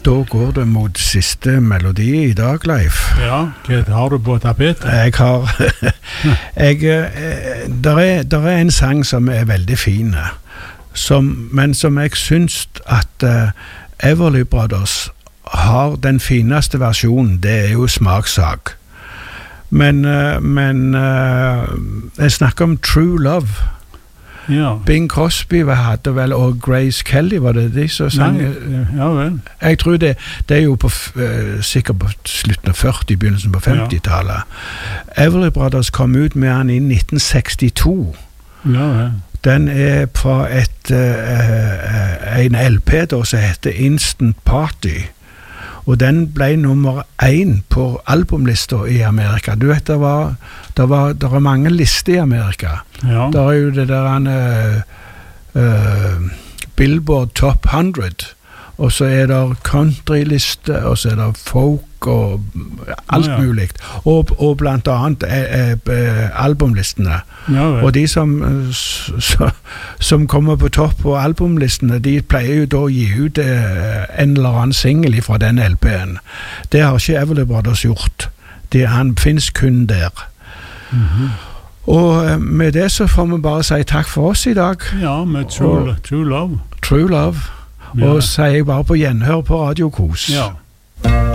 Da går det mot siste melodi I dag, Leif. Ja, hva har du på tapetet? Jeg har... der en sang som veldig fin, men som jeg synes at Everly Brothers har den fineste versjonen, det jo smakssak. Men jeg snakker om True Love. Ja. Bing Crosby hadde vel, og Grace Kelly, var det de som sang? Ja vel. Jeg tror det jo på, sikkert på slutten av 40, begynnelsen på 50-tallet. Everly Brothers kom ut med han I 1962. Ja vel. Den fra en LP da, som heter Instant Party. Og den ble nummer 1 på albumlister I Amerika. Du vet, der mange lister I Amerika. Ja. Der jo det der Billboard Top 100, og så der countryliste, og så der folk, og alt mulig. Og blant annet albumlistene. Ja, og de som kommer på topp på albumlistene, de pleier jo da å gi ut en eller annen single fra den LP'en. Det har ikke Everly Brothers gjort. Han finnes kun der. Og med det så får vi bare si takk for oss I dag. Ja, med True Love. True Love. Og sier jeg bare på gjenhør på Radio Kos. Ja.